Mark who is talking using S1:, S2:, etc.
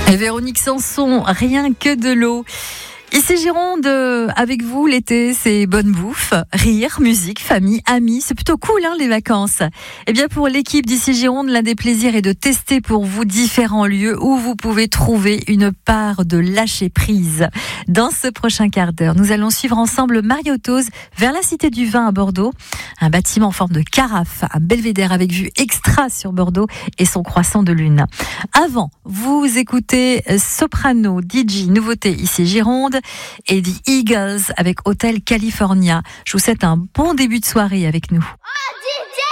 S1: Et Véronique Sanson, rien que de l'eau. Ici Gironde, avec vous, l'été, c'est bonne bouffe, rire, musique, famille, amis. C'est plutôt cool, les vacances. Eh bien, pour l'équipe d'ici Gironde, l'un des plaisirs est de tester pour vous différents lieux où vous pouvez trouver une part de lâcher prise. Dans ce prochain quart d'heure, nous allons suivre ensemble Mario Tose vers la Cité du Vin à Bordeaux. Un bâtiment en forme de carafe, un belvédère avec vue extra sur Bordeaux et son croissant de lune. Avant, vous écoutez Soprano, DJ, nouveauté ici Gironde, et The Eagles avec Hotel California. Je vous souhaite un bon début de soirée avec nous.